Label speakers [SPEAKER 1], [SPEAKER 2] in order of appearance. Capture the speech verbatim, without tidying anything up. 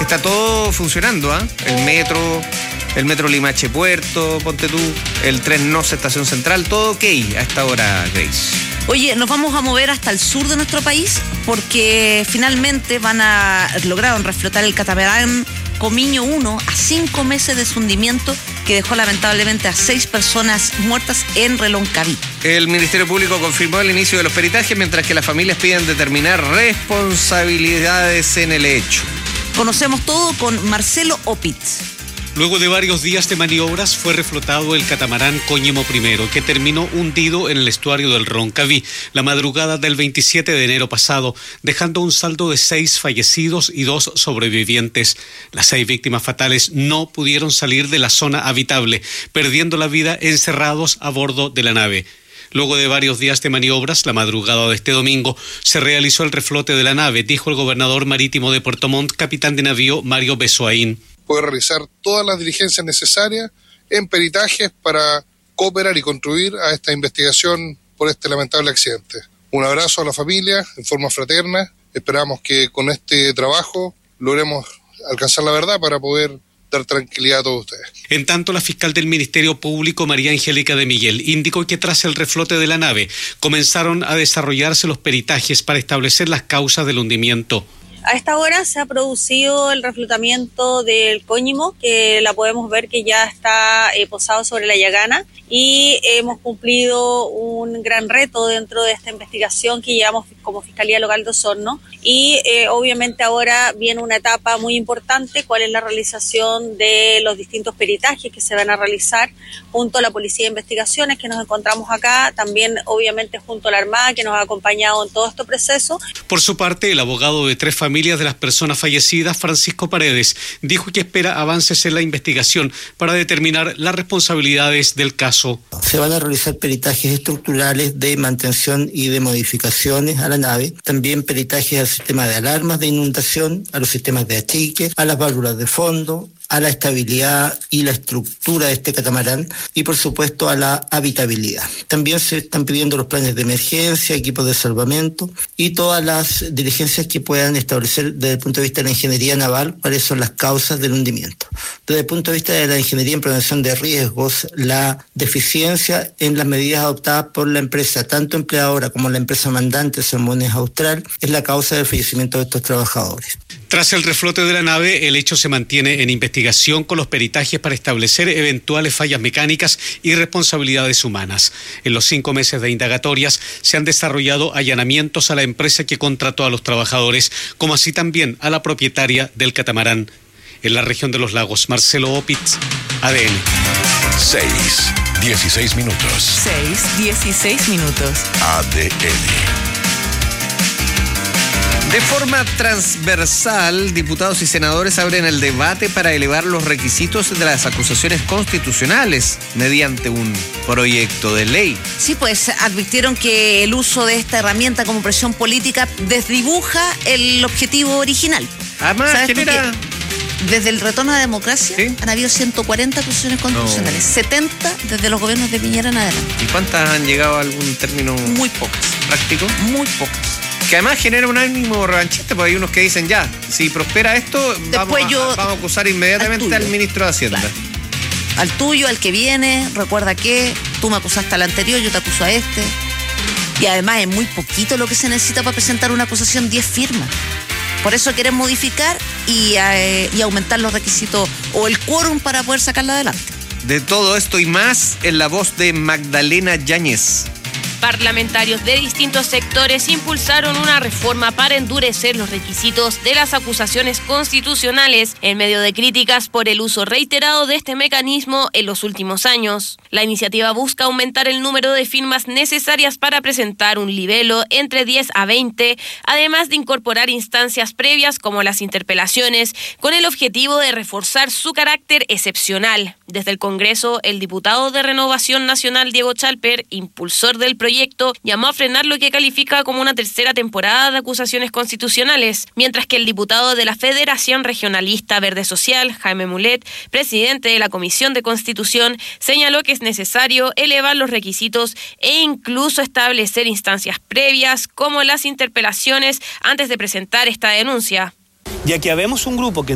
[SPEAKER 1] está todo funcionando, ¿ah? ¿eh? El metro, el metro Limache Puerto, ponte tú, el tren N O C Estación Central, todo ok a esta hora, Grace.
[SPEAKER 2] Oye, nos vamos a mover hasta el sur de nuestro país porque finalmente van a lograron reflotar el catamarán Comiño uno a cinco meses de su hundimiento que dejó lamentablemente a seis personas muertas en Reloncaví.
[SPEAKER 1] El Ministerio Público confirmó el inicio de los peritajes mientras que las familias piden determinar responsabilidades en el hecho.
[SPEAKER 2] Conocemos todo con Marcelo Opitz.
[SPEAKER 3] Luego de varios días de maniobras fue reflotado el catamarán Coñimo primero, que terminó hundido en el estuario del Roncaví la madrugada del veintisiete de enero pasado, dejando un saldo de seis fallecidos y dos sobrevivientes. Las seis víctimas fatales no pudieron salir de la zona habitable, perdiendo la vida encerrados a bordo de la nave. Luego de varios días de maniobras, la madrugada de este domingo, se realizó el reflote de la nave, dijo el gobernador marítimo de Puerto Montt, capitán de navío Mario Besoaín.
[SPEAKER 4] Poder realizar todas las diligencias necesarias en peritajes para cooperar y contribuir a esta investigación por este lamentable accidente. Un abrazo a la familia en forma fraterna. Esperamos que con este trabajo logremos alcanzar la verdad para poder dar tranquilidad a todos ustedes.
[SPEAKER 3] En tanto, la fiscal del Ministerio Público, María Angélica de Miguel, indicó que tras el reflote de la nave comenzaron a desarrollarse los peritajes para establecer las causas del hundimiento.
[SPEAKER 5] A esta hora se ha producido el reflotamiento del Coñimo, que la podemos ver que ya está eh, posado sobre la Yagana, y hemos cumplido un gran reto dentro de esta investigación que llevamos como Fiscalía Local de Osorno, y eh, obviamente ahora viene una etapa muy importante, cuál es la realización de los distintos peritajes que se van a realizar junto a la Policía de Investigaciones que nos encontramos acá, también obviamente junto a la Armada que nos ha acompañado en todo este proceso.
[SPEAKER 3] Por su parte, el abogado de tres familias Familias de las personas fallecidas, Francisco Paredes, dijo que espera avances en la investigación para determinar las responsabilidades del caso.
[SPEAKER 6] Se van a realizar peritajes estructurales de mantención y de modificaciones a la nave, también peritajes al sistema de alarmas de inundación, a los sistemas de achique, a las válvulas de fondo, a la estabilidad y la estructura de este catamarán y por supuesto a la habitabilidad. También se están pidiendo los planes de emergencia, equipos de salvamento y todas las diligencias que puedan establecer desde el punto de vista de la ingeniería naval cuáles son las causas del hundimiento. Desde el punto de vista de la ingeniería en prevención de riesgos, la deficiencia en las medidas adoptadas por la empresa, tanto empleadora como la empresa mandante, Salmones Austral, es la causa del fallecimiento de estos trabajadores.
[SPEAKER 3] Tras el reflote de la nave, el hecho se mantiene en investigación con los peritajes para establecer eventuales fallas mecánicas y responsabilidades humanas. En los cinco meses de indagatorias se han desarrollado allanamientos a la empresa que contrató a los trabajadores, como así también a la propietaria del catamarán. En la región de los lagos, Marcelo Opitz, A D N.
[SPEAKER 7] seis, dieciséis minutos.
[SPEAKER 2] seis, dieciséis minutos.
[SPEAKER 7] A D N.
[SPEAKER 1] De forma transversal, diputados y senadores abren el debate para elevar los requisitos de las acusaciones constitucionales mediante un proyecto de ley.
[SPEAKER 2] Sí, pues advirtieron que el uso de esta herramienta como presión política desdibuja el objetivo original.
[SPEAKER 1] Además, genera...
[SPEAKER 2] Desde el retorno a la democracia, ¿sí?, han habido ciento cuarenta acusaciones constitucionales, no. setenta desde los gobiernos de Piñera en adelante.
[SPEAKER 1] ¿Y cuántas han llegado a algún término?
[SPEAKER 2] Muy pocas.
[SPEAKER 1] ¿Práctico?
[SPEAKER 2] Muy pocas.
[SPEAKER 1] Que además genera un ánimo revanchista, porque hay unos que dicen ya, si prospera esto, vamos a,
[SPEAKER 2] yo,
[SPEAKER 1] vamos a acusar inmediatamente al, al ministro de Hacienda.
[SPEAKER 2] Claro. Al tuyo, al que viene, recuerda que tú me acusaste al anterior, yo te acuso a este. Y además es muy poquito lo que se necesita para presentar una acusación, diez firmas. Por eso quieren modificar y, eh, y aumentar los requisitos o el quórum para poder sacarla adelante.
[SPEAKER 1] De todo esto y más en la voz de Magdalena Yáñez.
[SPEAKER 8] Parlamentarios de distintos sectores impulsaron una reforma para endurecer los requisitos de las acusaciones constitucionales en medio de críticas por el uso reiterado de este mecanismo en los últimos años. La iniciativa busca aumentar el número de firmas necesarias para presentar un libelo entre diez a veinte, además de incorporar instancias previas como las interpelaciones, con el objetivo de reforzar su carácter excepcional. Desde el Congreso, el diputado de Renovación Nacional, Diego Chalper, impulsor del proyecto, llamó a frenar lo que califica como una tercera temporada de acusaciones constitucionales, mientras que el diputado de la Federación Regionalista Verde Social, Jaime Mulet, presidente de la Comisión de Constitución, señaló que es necesario elevar los requisitos e incluso establecer instancias previas como las interpelaciones antes de presentar esta denuncia.
[SPEAKER 9] Ya que habemos un grupo que